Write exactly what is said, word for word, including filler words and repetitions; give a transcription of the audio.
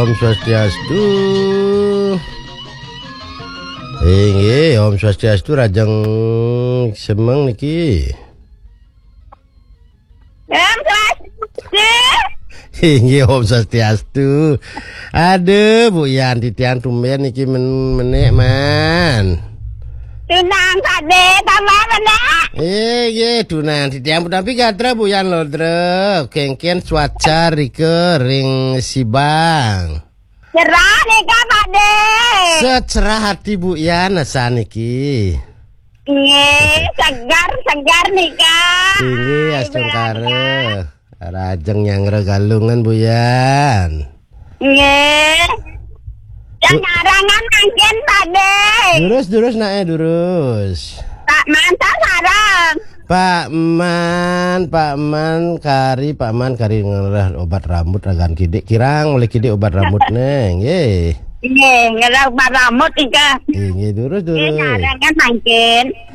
Om Swastiastu. Inggih, Om Swastiastu rajeng semeng niki. Om Swastiastu. Inggih, Om Swastiastu. Aduh, Bu Yan titian tumben niki men menek man. Tunang Pakde tambah menek. Inggih, tunang titian tapi gatra Bu Yan lho, Dre. Kengken cuaca rike ring Sibang. Cerah nika Pakde. Secerah hati Bu Yan saniki. Nggih, segar segar nika. Inggih, astungkare. Rajeng yang regalungan Bu Yan. Nggih. Jangarangan mangken Pakde. Durus durus nae durus. Tak mantar sarang. Pak Man, Pak Man kari, Pak Man kari ngerah obat rambut ragan kidik kirang oleh kidik obat rambut neng, ye. Nggih, ngerah obat rambut ika. Inggih durus durus. Nggih, jangarangan mangken.